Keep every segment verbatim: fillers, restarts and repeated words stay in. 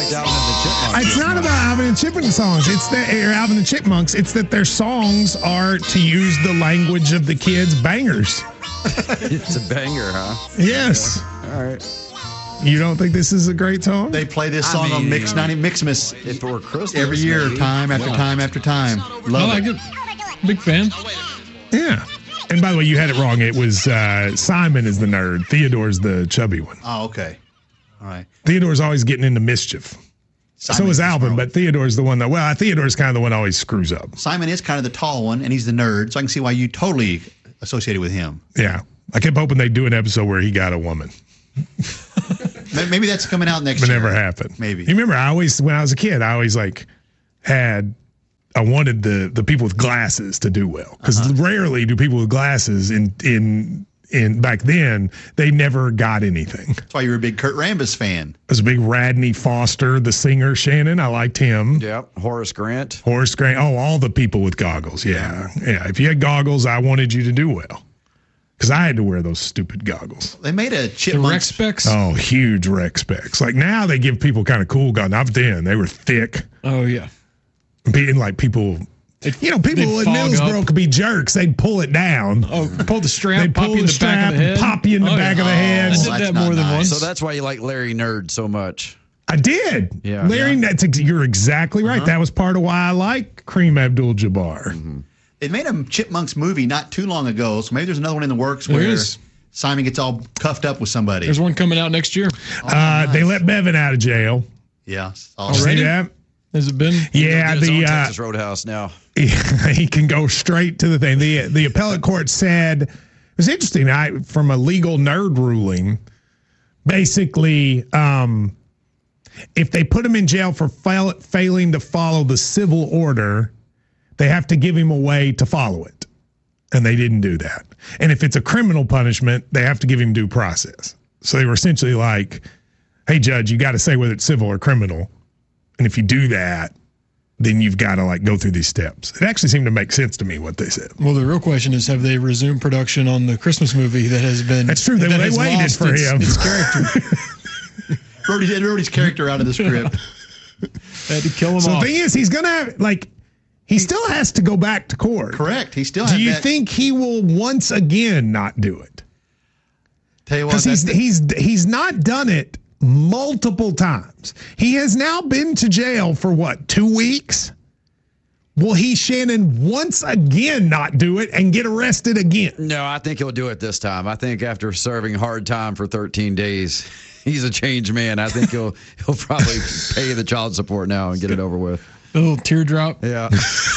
It's Alvin and the Chipmunks. It's not about Alvin and Chipmunk songs. It's that or Alvin and Chipmunks. It's that their songs are, to use the language of the kids, bangers. It's a banger, huh? Yes. Yeah. All right. You don't think this is a great song? They play this song I mean, on Mix ninety Mixmas If it were Christmas, every year, maybe. time after Yeah. time after time. I Love like it. it. Big fan. Yeah. And by the way, you had it wrong. It was uh, Simon is the nerd. Theodore's the chubby one. Oh, okay. All right. Theodore's always getting into mischief. so Simon is is Alvin, wrong. but Theodore's the one that, well, Theodore's kind of the one that always screws up. Simon is kind of the tall one, and he's the nerd, so I can see why you totally associated with him. Yeah. I kept hoping they'd do an episode where he got a woman. Maybe that's coming out next But year. never happened. Maybe. You remember, I always, when I was a kid, I always like had, I wanted the the people with glasses to do well. Because Uh-huh. rarely do people with glasses in, in, in, back then, they never got anything. That's why you were a big Kurt Rambis fan. I was a big Radney Foster, the singer, Shannon. I liked him. Yep. Horace Grant. Horace Grant. Oh, all the people with goggles. Yeah. Yeah. If you had goggles, I wanted you to do well. Because I had to wear those stupid goggles. They made a The chipmunk. Rex specs. Oh, huge rec specs. Like now they give people kind of cool goggles. Not then. They were thick. Oh yeah. Being like people, you know, people they'd in fog Millsboro up. could be jerks. They'd pull it down. Oh, pull the strap, They'd pop pull you in the the back strap of the head, and pop you in the Oh, back yeah. of the head. I did that's that not more than nice. once. So that's why you like Larry Nerd so much. I did. Yeah. Larry, Yeah. That's, ex- you're exactly right. Uh-huh. That was part of why I like Kareem Abdul-Jabbar. Mm-hmm. They made a Chipmunks movie not too long ago, so maybe there's another one in the works There where is. Simon gets all cuffed up with somebody. There's one coming out next year. uh, They let Bevan out of jail. yeah. See Already? that? Has it been? Yeah, He'll get his own the uh, Texas Roadhouse now. he can go straight to the thing. The the appellate court said it was interesting. I from a legal nerd ruling, basically, um, if they put him in jail for fail, failing to follow the civil order, they have to give him a way to follow it, and they didn't do that. And if it's a criminal punishment, they have to give him due process. So they were essentially like, "Hey, judge, you got to say whether it's civil or criminal, and if you do that, then you've got to like go through these steps." It actually seemed to make sense to me what they said. Well, the real question is, have they resumed production on the Christmas movie that has been? That's true. They- that they has waited lost for its, him. Its character. Brody's, Brody's character out of the script. They had to kill him So off. the thing is, he's gonna have like he still has to go back to court. Correct. He still Do had you that. think he will once again not do it? Tell you what, Because he's that- he's he's not done it multiple times. He has now been to jail for what, two weeks? Will he, Shannon, once again not do it and get arrested again? No, I think he'll do it this time. I think after serving hard time for thirteen days, he's a changed man. I think he'll he'll probably pay the child support now and get it over with. A little teardrop. Yeah.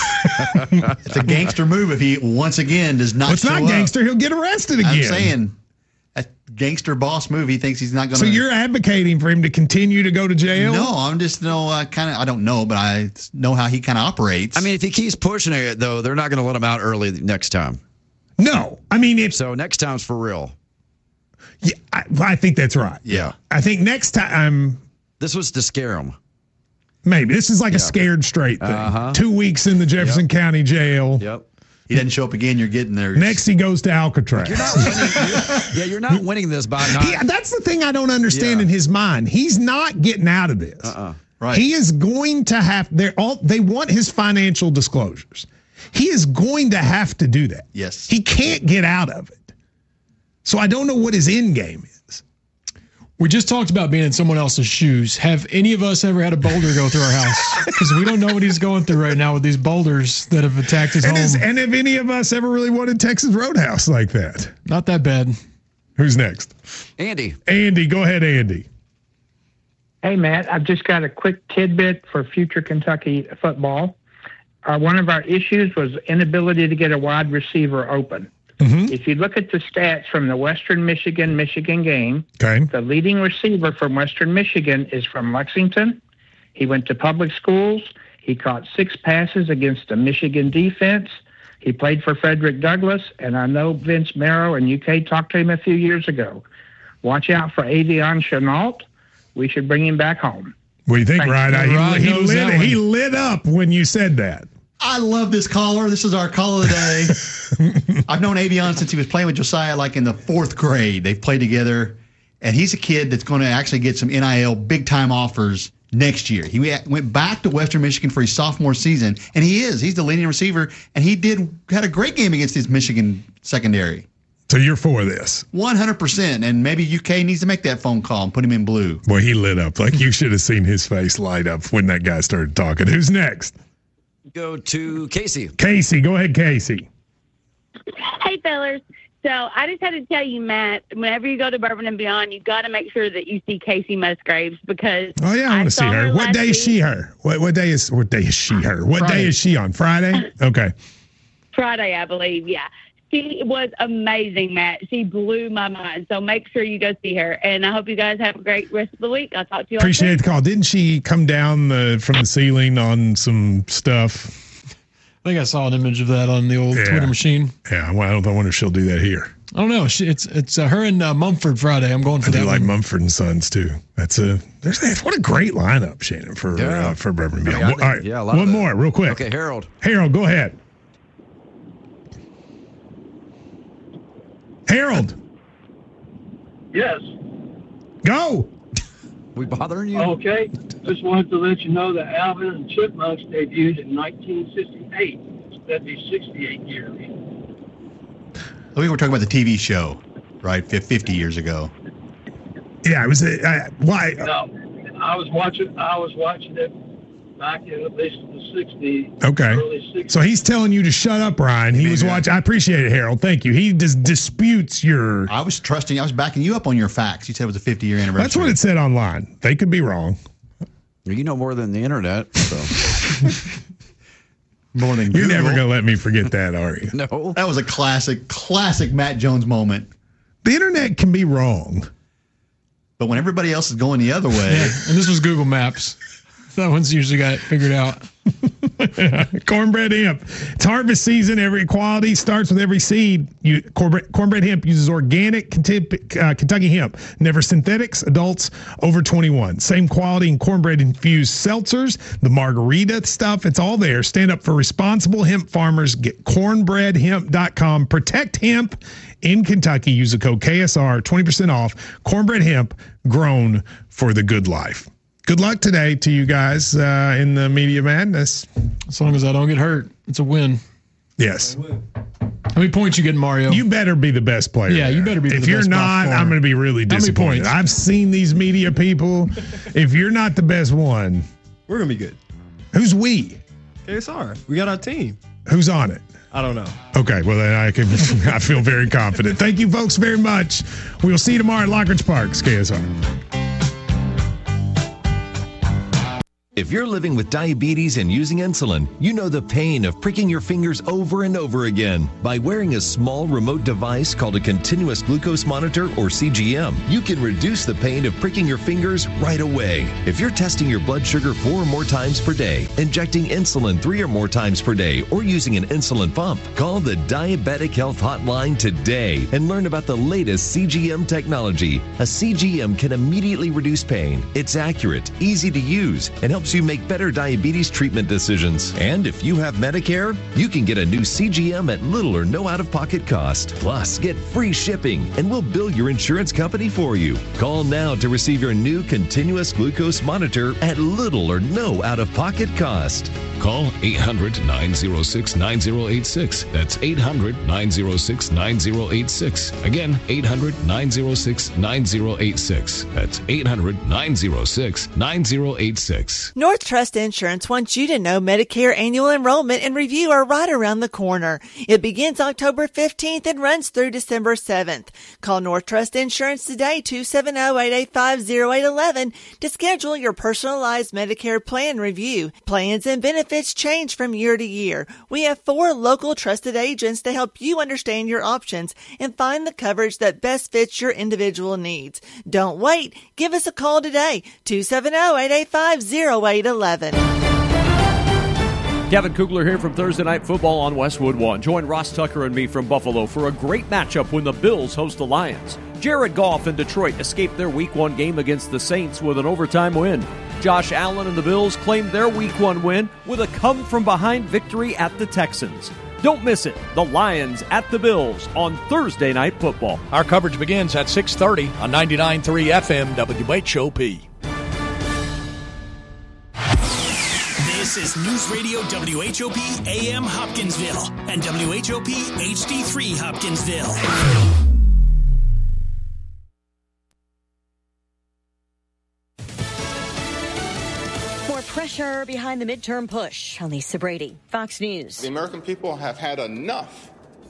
it's a gangster move if he once again does not Well, it's show not up. gangster. He'll get arrested again. I'm saying a gangster boss move. He thinks he's not going to. So you're advocating for him to continue to go to jail? No, I'm just no uh, kind of. I don't know, but I know how he kind of operates. I mean, if he keeps pushing it, though, they're not going to let him out early next time. No. I mean, if So next time's for real. yeah, I, I think that's right. yeah. I think next time, This was to scare him. maybe this is like a scared straight thing. Uh-huh. Two weeks in the Jefferson County jail. Yep. He doesn't show up again. You're getting there. Next, he goes to Alcatraz. You're not winning. You're, yeah, you're not winning this by not. He, that's the thing I don't understand Yeah. in his mind. He's not getting out of this. Uh-uh. Right. He is going to have. They're all. They want his financial disclosures. He is going to have to do that. Yes. He can't get out of it. So I don't know what his end game is. We just talked about being in someone else's shoes. Have any of us ever had a boulder go through our house? Because we don't know what he's going through right now with these boulders that have attacked his And, home. is, and if any of us ever really wanted Texas Roadhouse like that, Not that bad. who's next? Andy. Andy, go ahead, Andy. Hey, Matt, I've just got a quick tidbit for future Kentucky football. Uh, one of our issues was inability to get a wide receiver open. Mm-hmm. If you look at the stats from the Western Michigan-Michigan game, Okay. the leading receiver from Western Michigan is from Lexington. He went to public schools. He caught six passes against the Michigan defense. He played for Frederick Douglass, and I know Vince Marrow and U K talked to him a few years ago. Watch out for Avion Chenault. We should bring him back home. What do you think, Thanks. Ryan? Yeah, He, Ryan he, knows lit, that one. he lit up when you said that. I love this caller. This is our call of the day. I've known Avion since he was playing with Josiah, like in the fourth grade. They've played together, and he's a kid that's going to actually get some N I L big time offers next year. He went back to Western Michigan for his sophomore season, and he is. He's the leading receiver, and he did had a great game against his Michigan secondary. So you're for this? one hundred percent, and maybe U K needs to make that phone call and put him in blue. Boy, he lit up. Like, you should have seen his face light up when that guy started talking. Who's next? Go to Casey. Casey, go ahead, Casey. Hey, fellas. So I just had to tell you, Matt, whenever you go to Bourbon and Beyond, you got to make sure that you see Casey Musgraves because oh yeah, I want to see her. her What day week. is she her? What what day is what day is she her? What Friday. day is she on? Friday? Okay. Friday, I believe. Yeah, she was amazing, Matt. She blew my mind. So make sure you go see her, and I hope you guys have a great rest of the week. I'll talk to you. Appreciate the call. Didn't she come down the, from the ceiling on some stuff? I think I saw an image of that on the old Yeah. Twitter machine. Yeah, well, I don't I wonder if she'll do that here. I don't know. She, it's it's uh, her and uh, Mumford Friday. I'm going for I that do like one. Mumford and Sons too. That's a there's that's, what a great lineup, Shannon, for Yeah. uh, for Bourbon and Beyond. Yeah, I All think- right, yeah, a lot one of that. more, real quick. Okay, Harold. Harold, go ahead. Harold, Yes. go. We bothering you? Okay. Just wanted to let you know that Alvin and the Chipmunks debuted in nineteen sixty-eight. That'd be sixty-eight years. We were talking about the T V show, right? fif- fifty years ago. Yeah, it was. A, uh, why? No, I was watching. I was watching it back in at least the sixties. Okay. Early sixties. So he's telling you to shut up, Ryan. He was Maybe. watching. I appreciate it, Harold. Thank you. He just disputes your. I was trusting. I was backing you up on your facts. You said it was a fifty-year anniversary. That's what it said online. They could be wrong. You know more than the internet, so. More than You're Google. never going to let me forget that, are you? No. That was a classic, classic Matt Jones moment. The internet can be wrong. But when everybody else is going the other way, Yeah, and this was Google Maps. That one's usually got it figured out. Cornbread hemp. It's harvest season. Every quality starts with every seed. You, cornbread, cornbread hemp uses organic Kentucky, uh, Kentucky hemp, never synthetics. Adults over twenty-one. Same quality in cornbread infused seltzers, the margarita stuff. It's all there. Stand up for responsible hemp farmers. Get cornbread hemp dot com. Protect hemp in Kentucky. Use the code K S R, twenty percent off. Cornbread hemp, grown for the good life. Good luck today to you guys uh, in the Media Madness. As long as I don't get hurt, it's a win. Yes. How many points you getting, Mario? You better be the best player. Yeah, you there. better be the If best you're by not, far. I'm going to be really How many disappointed. points? I've seen these media people. If you're not the best one, We're gonna be good. who's we? K S R. We got our team. Who's on it? I don't know. Okay, well then I can. I feel very confident. Thank you, folks, very much. We'll see you tomorrow at Lockridge Park. K S R. If you're living with diabetes and using insulin, you know the pain of pricking your fingers over and over again. By wearing a small remote device called a continuous glucose monitor, or C G M, you can reduce the pain of pricking your fingers right away. If you're testing your blood sugar four or more times per day, injecting insulin three or more times per day, or using an insulin pump, call the Diabetic Health Hotline today and learn about the latest C G M technology. A C G M can immediately reduce pain. It's accurate, easy to use, and helps you make better diabetes treatment decisions. And if you have Medicare, you can get a new C G M at little or no out-of-pocket cost. Plus, get free shipping, and we'll bill your insurance company for you. Call now to receive your new continuous glucose monitor at little or no out-of-pocket cost. Call eight hundred, nine oh six, nine oh eight six. That's eight hundred, nine oh six, nine oh eight six. Again, eight hundred, nine oh six, nine oh eight six. That's eight hundred, nine oh six, nine oh eight six. North Trust Insurance wants you to know Medicare annual enrollment and review are right around the corner. It begins October fifteenth and runs through December seventh. Call North Trust Insurance today, two seven zero, eight eight five, zero eight one one, to schedule your personalized Medicare plan review. Plans and benefits change from year to year. We have four local trusted agents to help you understand your options and find the coverage that best fits your individual needs. Don't wait. Give us a call today, two seven zero, eight eight five, zero eight one one. Kevin Kugler here from Thursday Night Football on Westwood One. Join Ross Tucker and me from Buffalo for a great matchup when the Bills host the Lions. Jared Goff and Detroit escaped their Week one game against the Saints with an overtime win. Josh Allen and the Bills claimed their Week one win with a come-from-behind victory at the Texans. Don't miss it. The Lions at the Bills on Thursday Night Football. Our coverage begins at six thirty on ninety-nine point three F M W H O P. This is News Radio W H O P A M Hopkinsville and W H O P H D three Hopkinsville. More pressure behind the midterm push. On Lisa Brady, Fox News. The American people have had enough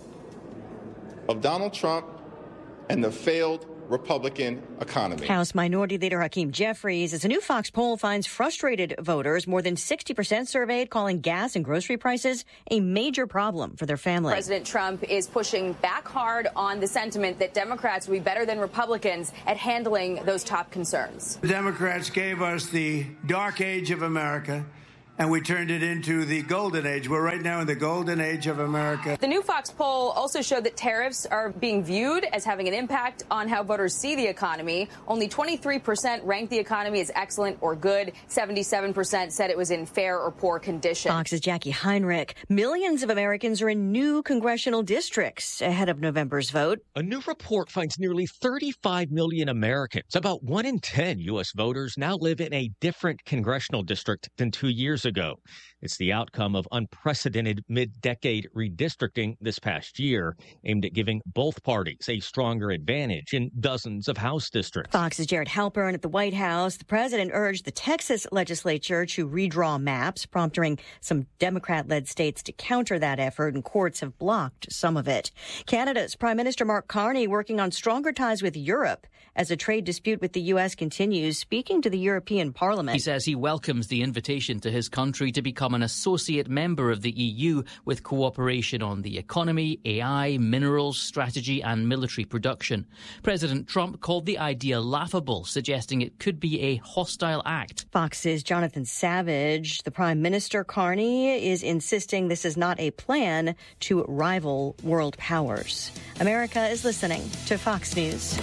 of Donald Trump and the failed Republican economy. House Minority Leader Hakeem Jeffries, as a new Fox poll finds frustrated voters, more than sixty percent surveyed, calling gas and grocery prices a major problem for their family. President Trump is pushing back hard on the sentiment that Democrats will be better than Republicans at handling those top concerns. The Democrats gave us the dark age of America, and we turned it into the golden age. We're right now in the golden age of America. The new Fox poll also showed that tariffs are being viewed as having an impact on how voters see the economy. Only twenty-three percent ranked the economy as excellent or good. seventy-seven percent said it was in fair or poor condition. Fox's Jackie Heinrich. Millions of Americans are in new congressional districts ahead of November's vote. A new report finds nearly thirty-five million Americans, about one in ten U S voters, now live in a different congressional district than two years ago. It's the outcome of unprecedented mid-decade redistricting this past year, aimed at giving both parties a stronger advantage in dozens of House districts. Fox's Jared Halpern at the White House. The president urged the Texas legislature to redraw maps, prompting some Democrat-led states to counter that effort, and courts have blocked some of it. Canada's Prime Minister Mark Carney working on stronger ties with Europe as a trade dispute with the U S continues, speaking to the European Parliament. He says he welcomes the invitation to his country to become an associate member of the E U with cooperation on the economy, A I, minerals, strategy and military production. President Trump called the idea laughable, suggesting it could be a hostile act. Fox's Jonathan Savage. The Prime Minister Carney is insisting this is not a plan to rival world powers. America is listening to Fox News.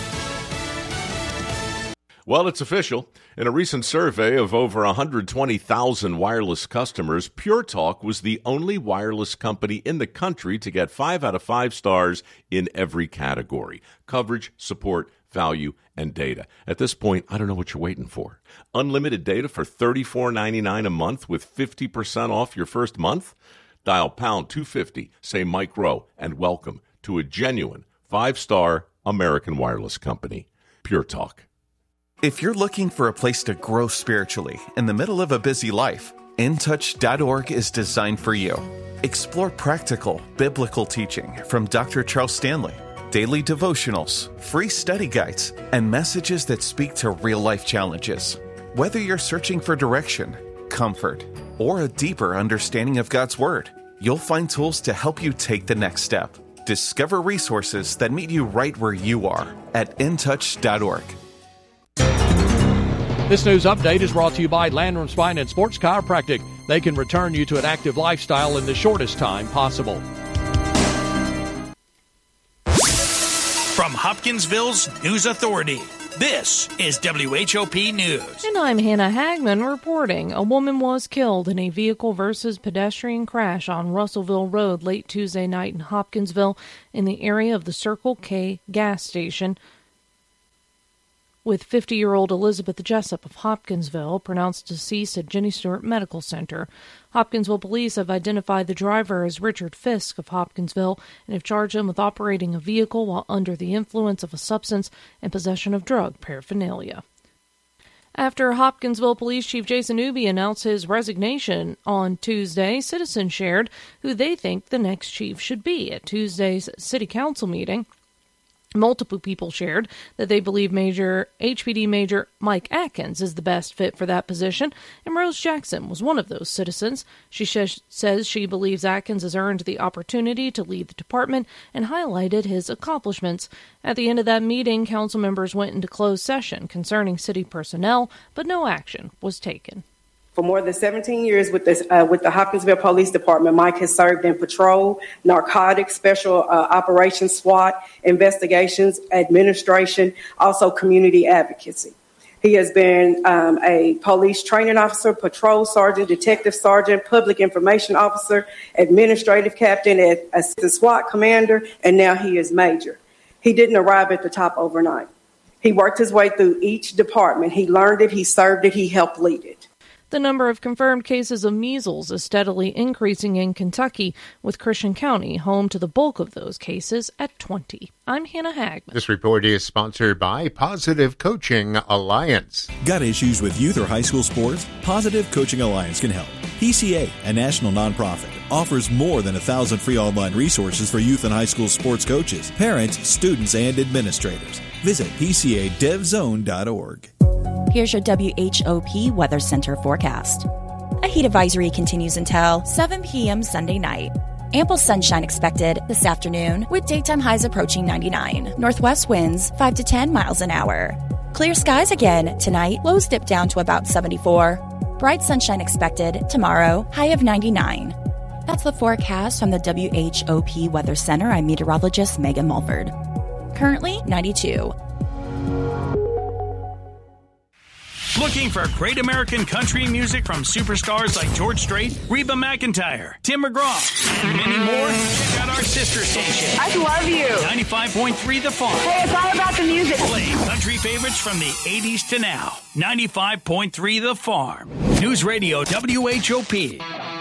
Well, it's official. In a recent survey of over one hundred twenty thousand wireless customers, Pure Talk was the only wireless company in the country to get five out of five stars in every category: coverage, support, value, and data. At this point, I don't know what you're waiting for. Unlimited data for thirty-four ninety-nine a month with fifty percent off your first month? Dial pound two fifty, say Mike Rowe, and welcome to a genuine five-star American wireless company. Pure Talk. If you're looking for a place to grow spiritually in the middle of a busy life, in touch dot org is designed for you. Explore practical, biblical teaching from Doctor Charles Stanley, daily devotionals, free study guides, and messages that speak to real-life challenges. Whether you're searching for direction, comfort, or a deeper understanding of God's Word, you'll find tools to help you take the next step. Discover resources that meet you right where you are at in touch dot org. This news update is brought to you by Landrum Spine and Sports Chiropractic. They can return you to an active lifestyle in the shortest time possible. From Hopkinsville's News Authority, this is W H O P News. And I'm Hannah Hagman reporting. A woman was killed in a vehicle versus pedestrian crash on Russellville Road late Tuesday night in Hopkinsville in the area of the Circle K gas station, with fifty-year-old Elizabeth Jessup of Hopkinsville pronounced deceased at Jenny Stewart Medical Center. Hopkinsville police have identified the driver as Richard Fisk of Hopkinsville and have charged him with operating a vehicle while under the influence of a substance and possession of drug paraphernalia. After Hopkinsville Police Chief Jason Newby announced his resignation on Tuesday, citizens shared who they think the next chief should be at Tuesday's City Council meeting. Multiple people shared that they believe Major H P D Major Mike Atkins is the best fit for that position, and Rose Jackson was one of those citizens. She sh- says she believes Atkins has earned the opportunity to lead the department and highlighted his accomplishments. At the end of that meeting, council members went into closed session concerning city personnel, but no action was taken. For more than seventeen years with, this, uh, with the Hopkinsville Police Department, Mike has served in patrol, narcotics, special uh, operations, SWAT, investigations, administration, also community advocacy. He has been um, a police training officer, patrol sergeant, detective sergeant, public information officer, administrative captain, assistant SWAT commander, and now he is major. He didn't arrive at the top overnight. He worked his way through each department. He learned it, he served it, he helped lead it. The number of confirmed cases of measles is steadily increasing in Kentucky, with Christian County home to the bulk of those cases at twenty. I'm Hannah Hagman. This report is sponsored by Positive Coaching Alliance. Got issues with youth or high school sports? Positive Coaching Alliance can help. P C A, a national nonprofit, offers more than a thousand free online resources for youth and high school sports coaches, parents, students, and administrators. Visit P C A dev zone dot org. Here's your W H O P Weather Center forecast. A heat advisory continues until seven p.m. Sunday night. Ample sunshine expected this afternoon, with daytime highs approaching ninety-nine. Northwest winds five to ten miles an hour. Clear skies again tonight. Lows dip down to about seventy-four. Bright sunshine expected tomorrow, high of ninety-nine. That's the forecast from the W H O P Weather Center. I'm meteorologist Megan Mulford. Currently ninety-two. Looking for great American country music from superstars like George Strait, Reba McEntire, Tim McGraw, and many more? Check out our sister station. I love you. ninety-five point three The Farm. Hey, it's all about the music. Playing country favorites from the eighties to now. ninety-five point three The Farm. News Radio W H O P.